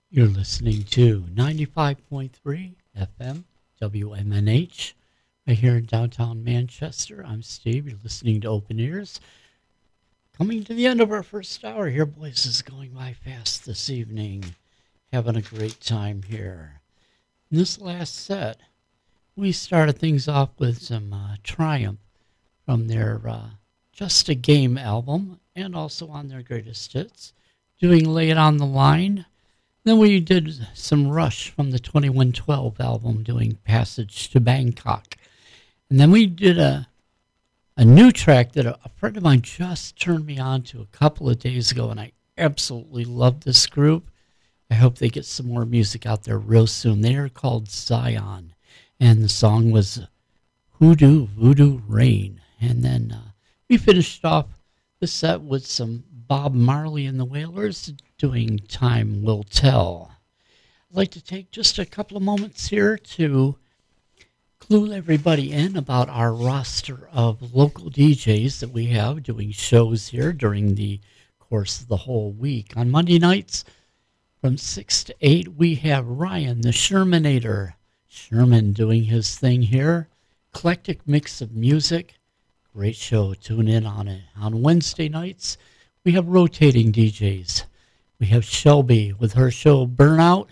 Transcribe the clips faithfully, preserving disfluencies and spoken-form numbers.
You're listening to ninety-five point three F M W M N H right here in downtown Manchester. I'm Steve. You're listening to Open Ears. Coming to the end of our first hour here, boys. This is going by fast this evening. Having a great time here. In this last set, we started things off with some uh, Triumph from their uh, Just a Game album and also on their greatest hits, doing Lay It on the Line. Then we did some Rush from the twenty-one twelve album, doing Passage to Bangkok. And then we did a a new track that a, a friend of mine just turned me on to a couple of days ago, and I absolutely love this group. I hope they get some more music out there real soon. They are called Zion, and the song was Hoodoo Voodoo Rain. And then uh, we finished off the set with some Bob Marley and the Wailers doing Time Will Tell. I'd like to take just a couple of moments here to clue everybody in about our roster of local D Js that we have doing shows here during the course of the whole week. On Monday nights from six to eight, we have Ryan the Shermanator. Sherman doing his thing here. Eclectic mix of music. Great show. Tune in on it. On Wednesday nights, we have rotating D Js. We have Shelby with her show Burnout.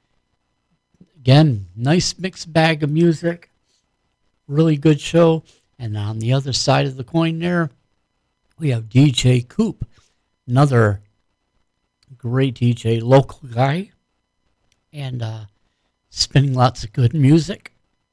Again, nice mixed bag of music. Really good show. And on the other side of the coin there, we have D J Coop. Another great D J, local guy. And uh, spinning lots of good music.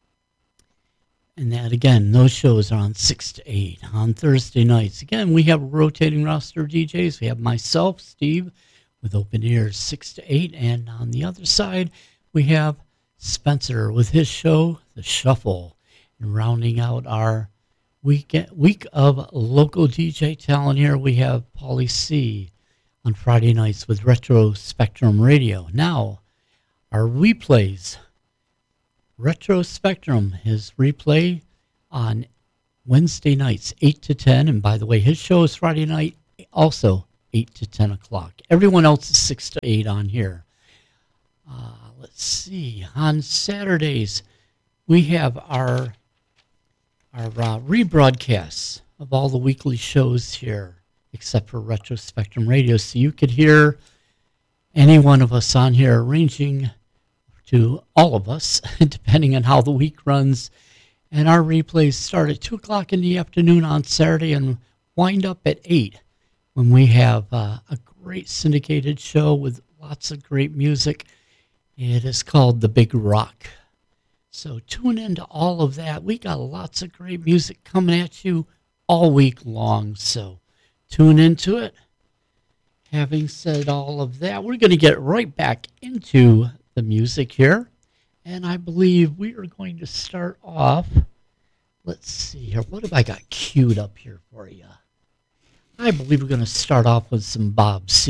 And that, again, those shows are on six to eight. On Thursday nights, again, we have a rotating roster of D Js. We have myself, Steve, with Open Ears, six to eight. And on the other side, we have Spencer with his show, The Shuffle. And rounding out our week, week of local D J talent here, we have Paulie C. on Friday nights with Retro Spectrum Radio. Now, our replays. Retro Spectrum, his replay on Wednesday nights, eight to ten. And by the way, his show is Friday night, also eight to ten o'clock. Everyone else is six to eight on here. Uh, let's see. On Saturdays, we have our, our uh, rebroadcasts of all the weekly shows here, except for Retro Spectrum Radio. So you could hear any one of us on here, ranging to all of us, depending on how the week runs. And our replays start at two o'clock in the afternoon on Saturday and wind up at eight when we have uh, a great syndicated show with lots of great music. It is called The Big Rock. So tune in to all of that. We got lots of great music coming at you all week long, so tune into it. Having said all of that, we're going to get right back into the music here, and I believe we are going to start off. Let's see here. What have I got queued up here for you? I believe we're going to start off with some Bob C.